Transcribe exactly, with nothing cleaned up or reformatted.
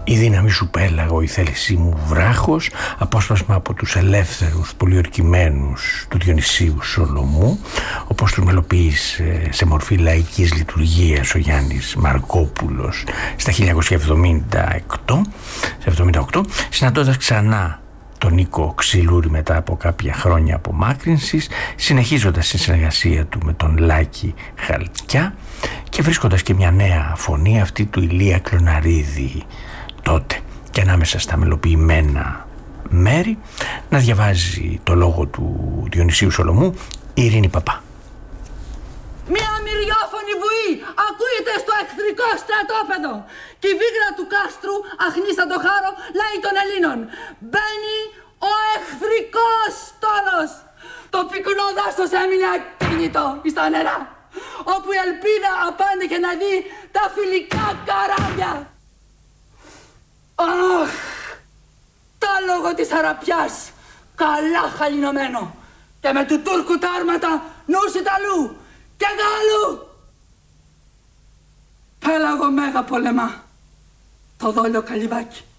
Η δύναμη σου πέλαγο, η θέλησή μου βράχος, απόσπασμα από τους ελεύθερους πολιορκημένους του Διονυσίου Σολομού, όπως τους μελοποίησε σε μορφή λαϊκής λειτουργίας ο Γιάννης Μαρκόπουλος στα χίλια εννιακόσια εβδομήντα οκτώ, συναντώντας ξανά τον Νίκο Ξυλούρη μετά από κάποια χρόνια απομάκρυνσης, συνεχίζοντας τη συνεργασία του με τον Λάκη Χαλκιά και βρίσκοντας και μια νέα φωνή, αυτή του Ηλία Κλωναρίδη τότε, και ανάμεσα στα μελοποιημένα μέρη να διαβάζει το λόγο του Διονυσίου Σολομού η Ειρήνη Παπά. Μια μυριόφωνη βουή ακούγεται στο εχθρικό στρατόπεδο και η βίγρα του κάστρου αχνεί σαν το χάρο λέει των Ελλήνων. Μπαίνει ο εχθρικός στόλος. Το πυκνό δάσος έμεινε ακίνητο στα νερά, όπου η ελπίδα απάντηκε να δει τα φιλικά καράβια. Αχ, τα λόγω της αραπιάς, καλά χαλινωμένο, και με του Τούρκου τα άρματα νους Ιταλού και Γάλλου. Πέλαγο μέγα πολεμά, το δόλιο Καλυβάκι.